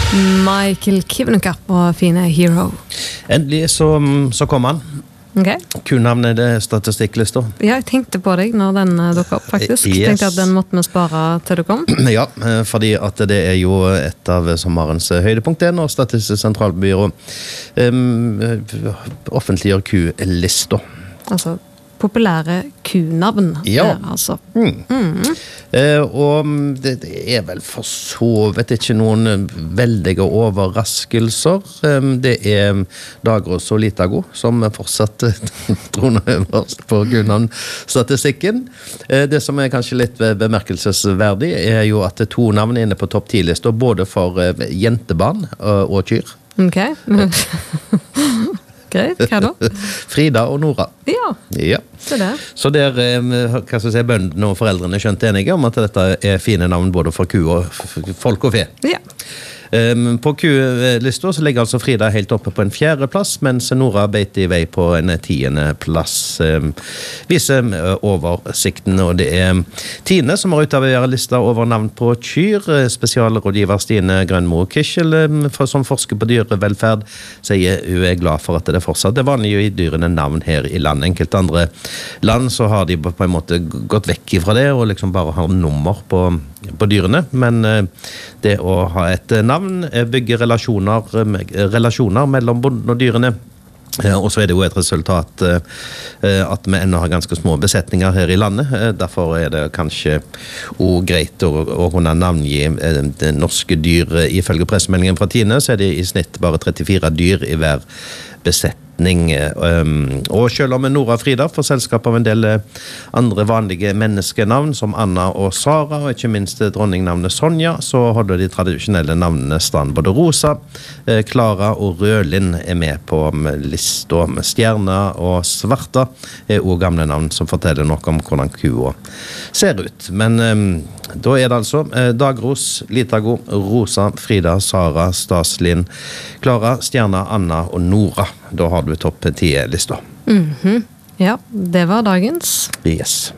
Michael Kiwanuka og fine Hero. Endelig så kom han. Okay. Q-navnet det statistikklista. Ja, jeg tenkte på deg når den dukket opp, faktisk. Yes. Jeg tenkte at den måtte vi spare til du kom. Ja, fordi at det er jo et av sommerens høydepunkt det når Statistisk sentralbyrå offentliggjør Q-lista. Altså, populære Q-navn. Ja. Der, altså. Og det er vel for så vet ikke noen veldige overraskelser. Det er Dagros og Litago som fortsatt troner øverst på Q-navn-statistikken. Det som er kanskje litt bemerkelsesverdig er jo at det er 2 navn inne på topp 10-lista, både for jentebarn og kyr. Ok. Greit, hva da? Frida og Nora. Ja, så der, hva skal jeg si, bøndene og foreldrene skjønt enige om at dette er fine navn både for ku og folk og fe. Ja. På Q-lista så ligger altså Frida helt oppe på en 4. plass, mens Nora beit i vei på en 10. plass. Viser oversikten, og det er Tine som har utarbeidet lista over navn på kyr. Spesialrådgiver Stine Grønmo Kischel, som forsker på dyrevelferd, sier hun er glad for at det fortsatt er vanlig å gi dyrene navn her i land. Enkelte andre land så har de på en måte gått vekk fra det, og liksom bare har nummer på dyrene, men det å ha et navn bygger relasjoner mellom bonden og dyrene. Og så er det jo et resultat at vi ennå har ganske små besetninger her i landet. Derfor er det kanskje også greit å kunne navngi norske dyr. Ifølge pressemeldingen fra Tine så er det i snitt bare 34 dyr i hver besetning. Og selv om Nora og Frida får selskap av en del andre vanlige menneskenavn som Anna og Sara, og ikke minst dronningnavnet Sonja, så holder de tradisjonelle navnene stand. Både Rosa, Klara og Rødlin er med på lista. Stjerna og Svarta er også gamle navn som forteller noe om hvordan kua ser ut. Men da er det altså Dagros, Litago, Rosa, Frida, Sara, Staslin, Klara, Stjerna, Anna og Nora. Da har du topp 10-lista. Ja, det var dagens. Yes.